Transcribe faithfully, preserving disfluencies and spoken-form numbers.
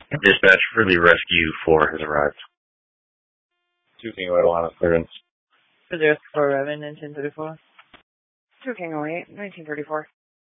Dispatch, Ruby Rescue four has arrived. two King White Alana clearance. Zero four Revan, nineteen thirty-four. two King oh eight, nineteen thirty-four.